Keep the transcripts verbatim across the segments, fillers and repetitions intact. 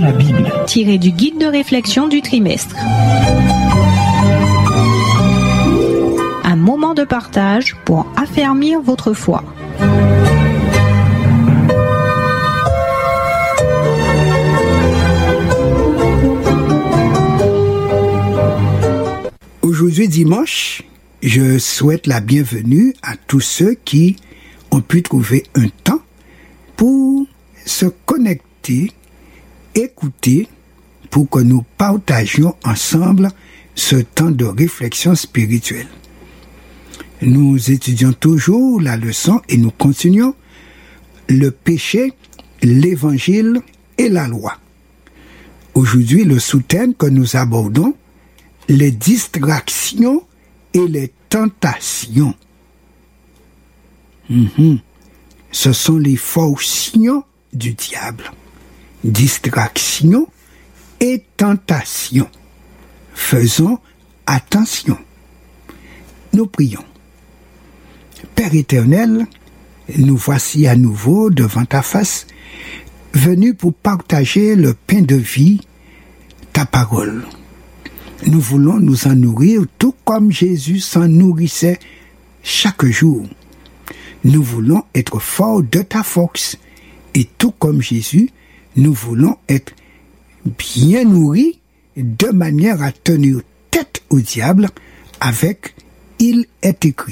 la Bible. Tiré du guide de réflexion du trimestre. Un moment de partage pour affermir votre foi. Aujourd'hui dimanche, je souhaite la bienvenue à tous ceux qui ont pu trouver un temps pour se connecter, écouter, pour que nous partagions ensemble ce temps de réflexion spirituelle. Nous étudions toujours la leçon et nous continuons le péché, l'évangile et la loi. Aujourd'hui, le sous-thème que nous abordons, les distractions et les tentations. Mm-hmm. Ce sont les forces du diable. Distraction et tentation. Faisons attention. Nous prions. Père éternel, nous voici à nouveau devant ta face, venus pour partager le pain de vie, ta parole. Nous voulons nous en nourrir tout comme Jésus s'en nourrissait chaque jour. Nous voulons être forts de ta force et tout comme Jésus, nous voulons être bien nourris de manière à tenir tête au diable avec « il est écrit ».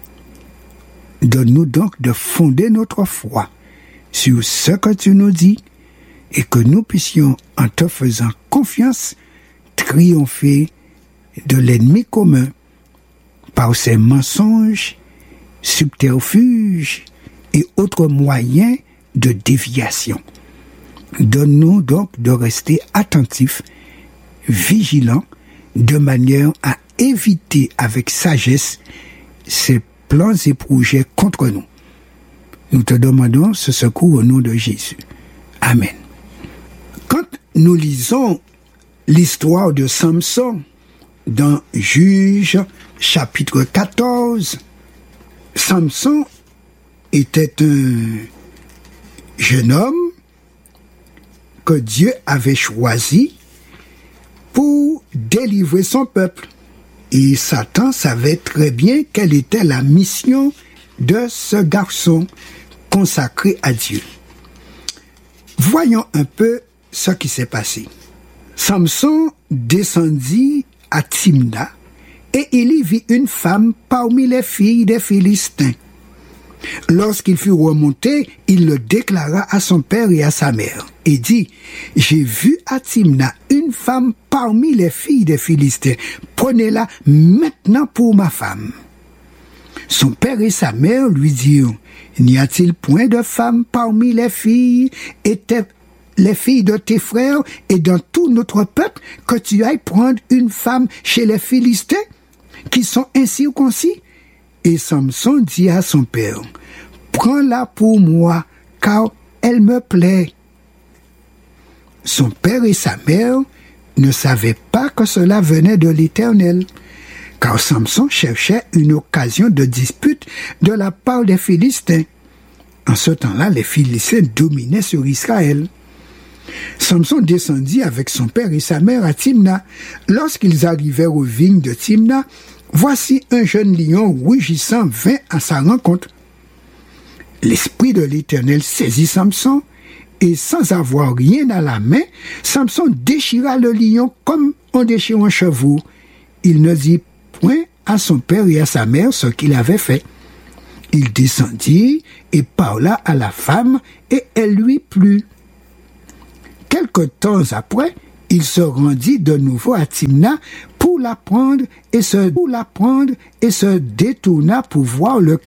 Donne-nous donc de fonder notre foi sur ce que tu nous dis et que nous puissions, en te faisant confiance, triompher de l'ennemi commun par ses mensonges, subterfuges et autres moyens de déviation. Donne-nous donc de rester attentifs, vigilants, de manière à éviter avec sagesse ces plans et projets contre nous. Nous te demandons ce secours au nom de Jésus. Amen. Quand nous lisons l'histoire de Samson dans Juges chapitre quatorze, Samson était un jeune homme que Dieu avait choisi pour délivrer son peuple. Et Satan savait très bien quelle était la mission de ce garçon consacré à Dieu. Voyons un peu ce qui s'est passé. Samson descendit à Timna et il y vit une femme parmi les filles des Philistins. Lorsqu'il fut remonté, il le déclara à son père et à sa mère et dit « J'ai vu à Timna une femme parmi les filles des Philistins. Prenez-la maintenant pour ma femme. » Son père et sa mère lui dirent « N'y a-t-il point de femme parmi les filles et tes les filles de tes frères et dans tout notre peuple, que tu ailles prendre une femme chez les Philistins, qui sont incirconcis? » Et Samson dit à son père, « Prends-la pour moi, car elle me plaît. » Son père et sa mère ne savaient pas que cela venait de l'Éternel, car Samson cherchait une occasion de dispute de la part des Philistins. En ce temps-là, les Philistins dominaient sur Israël. Samson descendit avec son père et sa mère à Timna. Lorsqu'ils arrivèrent aux vignes de Timna, voici un jeune lion rugissant vint à sa rencontre. L'esprit de l'Éternel saisit Samson, et sans avoir rien à la main, Samson déchira le lion comme on déchire un chevreau. Il ne dit point à son père et à sa mère ce qu'il avait fait. Il descendit et parla à la femme, et elle lui plut. Quelque temps après, il se rendit de nouveau à Timna pour la prendre et se, pour la prendre et se détourna pour voir le